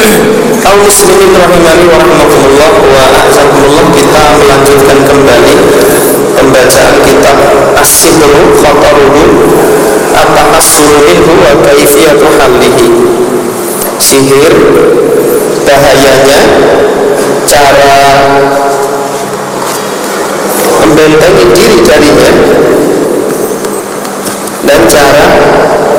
Kaum muslimin rahimani wa rahimakumullah wa a'zakumullah, kita melanjutkan kembali pembacaan kitab As-Sihru Khataruhu At-Tahassuru Minhu wa Kaifiyatu Hallihi. Sihir, bahayanya, cara membentengi diri darinya, dan cara